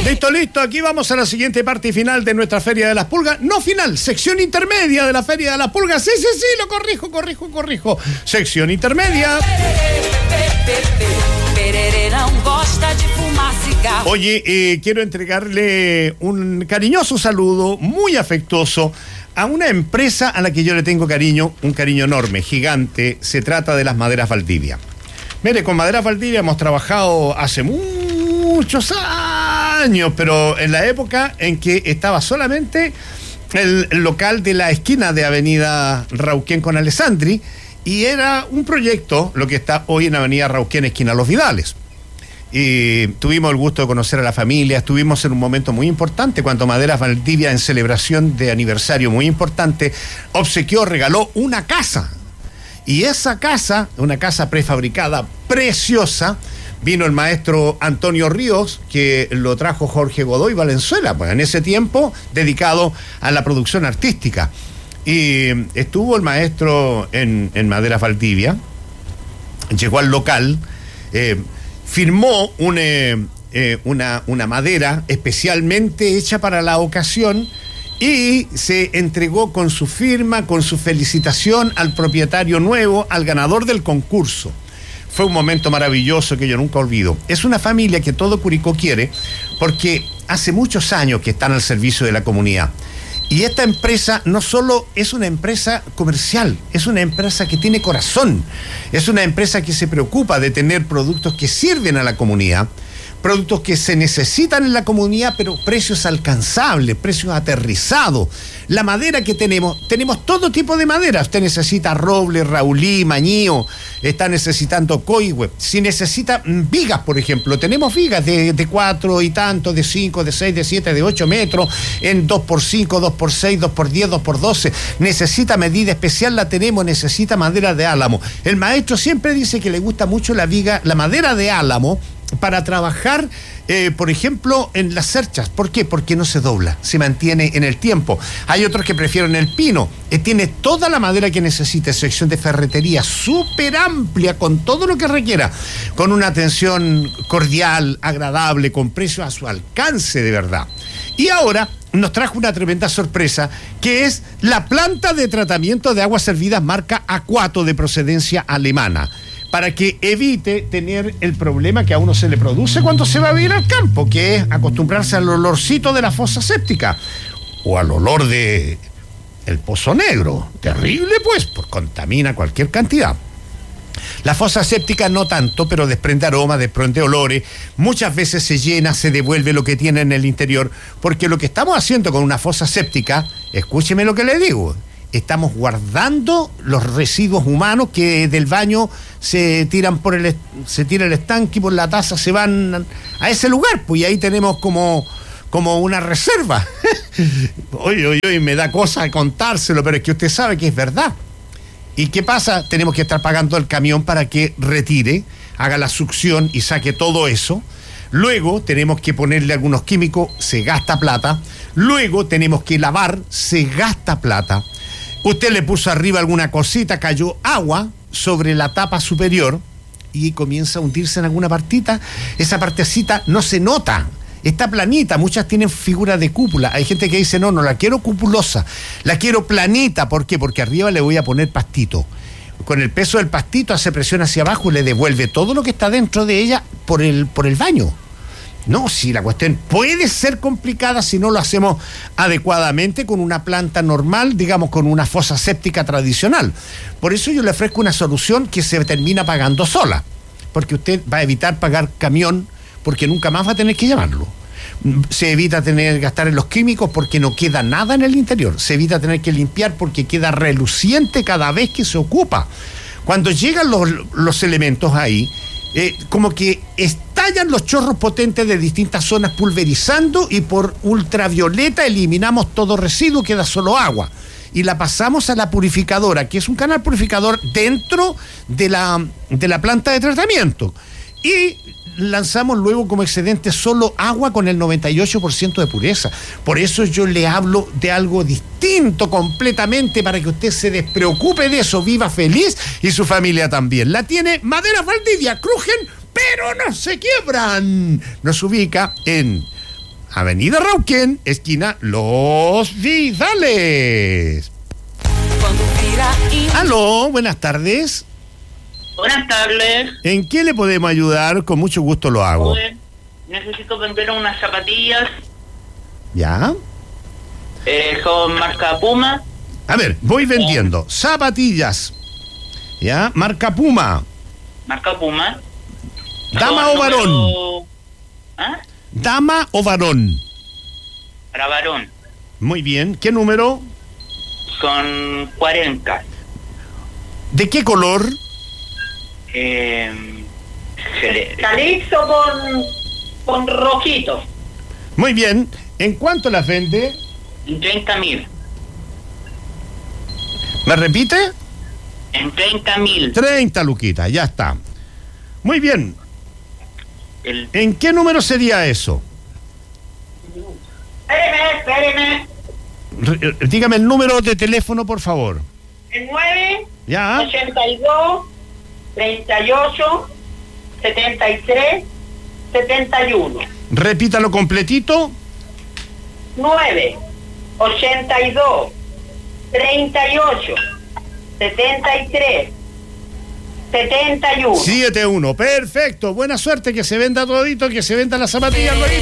Listo, aquí vamos a la siguiente parte y final de nuestra Feria de las Pulgas. No final, sección intermedia de la Feria de las Pulgas. Sí, lo corrijo. Sección intermedia. Oye, quiero entregarle un cariñoso saludo, muy afectuoso, a una empresa a la que yo le tengo cariño, un cariño enorme, gigante. Se trata de las Maderas Valdivia. Mire, con Maderas Valdivia hemos trabajado hace muchos años, pero en la época en que estaba solamente el local de la esquina de Avenida Rauquén con Alessandri, y era un proyecto, lo que está hoy en Avenida Rauquén, esquina Los Vidales. Y tuvimos el gusto de conocer a la familia, estuvimos en un momento muy importante cuando Maderas Valdivia, en celebración de aniversario muy importante, regaló una casa. Y esa casa, una casa prefabricada preciosa, vino el maestro Antonio Ríos, que lo trajo Jorge Godoy Valenzuela, pues en ese tiempo dedicado a la producción artística. Y estuvo el maestro en Maderas Valdivia, llegó al local, firmó una madera especialmente hecha para la ocasión y se entregó con su firma, con su felicitación al propietario nuevo, al ganador del concurso. Fue un momento maravilloso que yo nunca olvido. Es una familia que todo Curicó quiere porque hace muchos años que están al servicio de la comunidad. Y esta empresa no solo es una empresa comercial, es una empresa que tiene corazón, es una empresa que se preocupa de tener productos que sirven a la comunidad, productos que se necesitan en la comunidad, pero precios alcanzables, precios aterrizados. La madera que tenemos todo tipo de madera. Usted necesita roble, raulí, mañío, está necesitando coihue. Si necesita vigas, por ejemplo, tenemos vigas de 4 y tanto, de 5, de 6, de 7, de 8 metros, en 2x5, 2x6, 2x10, 2x12. Necesita medida especial, la tenemos. Necesita madera de álamo. El maestro siempre dice que le gusta mucho la madera de álamo, para trabajar, por ejemplo, en las cerchas. ¿Por qué? Porque no se dobla, se mantiene en el tiempo. Hay otros que prefieren el pino. Tiene toda la madera que necesita, sección de ferretería súper amplia, con todo lo que requiera, con una atención cordial, agradable, con precios a su alcance de verdad. Y ahora nos trajo una tremenda sorpresa, que es la planta de tratamiento de aguas servidas marca Aquato, de procedencia alemana, para que evite tener el problema que a uno se le produce cuando se va a vivir al campo, que es acostumbrarse al olorcito de la fosa séptica o al olor de el pozo negro. Terrible, pues contamina cualquier cantidad. La fosa séptica no tanto, pero desprende aromas, desprende olores. Muchas veces se llena, se devuelve lo que tiene en el interior, porque lo que estamos haciendo con una fosa séptica, escúcheme lo que le digo, estamos guardando los residuos humanos que del baño se tiran se tira el estanque y por la taza se van a ese lugar, pues, y ahí tenemos como una reserva. Oye, me da cosa contárselo, pero es que usted sabe que es verdad. ¿Y qué pasa? Tenemos que estar pagando el camión para que retire, haga la succión y saque todo eso. Luego tenemos que ponerle algunos químicos, se gasta plata. Luego tenemos que lavar, se gasta plata. Usted le puso arriba alguna cosita, cayó agua sobre la tapa superior y comienza a hundirse en alguna partita. Esa partecita no se nota, está planita. Muchas tienen figura de cúpula. Hay gente que dice, no la quiero cupulosa, la quiero planita. ¿Por qué? Porque arriba le voy a poner pastito. Con el peso del pastito hace presión hacia abajo y le devuelve todo lo que está dentro de ella por el baño. No, si la cuestión puede ser complicada si no lo hacemos adecuadamente con una planta normal, digamos con una fosa séptica tradicional. Por eso yo le ofrezco una solución que se termina pagando sola, porque usted va a evitar pagar camión, porque nunca más va a tener que llevarlo. Se evita gastar en los químicos porque no queda nada en el interior. Se evita tener que limpiar porque queda reluciente cada vez que se ocupa. Cuando llegan los elementos ahí, como que estallan los chorros potentes de distintas zonas pulverizando, y por ultravioleta eliminamos todo residuo, queda solo agua. Y la pasamos a la purificadora, que es un canal purificador dentro de la planta de tratamiento. Y lanzamos luego como excedente solo agua con el 98% de pureza. Por eso yo le hablo de algo distinto completamente, para que usted se despreocupe de eso, viva feliz y su familia también. La tiene Maderas Valdivia, crujen pero no se quiebran. Nos ubica en Avenida Rauquén, esquina Los Vidales. Aló, buenas tardes. Buenas tardes. ¿En qué le podemos ayudar? Con mucho gusto lo hago. Necesito vender unas zapatillas. ¿Ya? Son marca Puma. A ver, voy vendiendo zapatillas. ¿Ya? Marca Puma. Marca Puma. ¿Dama o varón? ¿Ah? ¿Dama o varón? Para varón. Muy bien. ¿Qué número? Son 40. ¿De qué color? Calixto con rojito. Muy bien. ¿En cuánto las vende? 30.000. ¿Me repite? En 30.000. 30 luquitas, ya está. Muy bien. ¿En qué número sería eso? Espéreme. Dígame el número de teléfono, por favor. El 9, Ya. 82, 38, 73, 71. Repítalo completito. 9, 82, 38, 73, 71. 71. Perfecto. Buena suerte, que se venda todito, que se venda las zapatillas, Luis.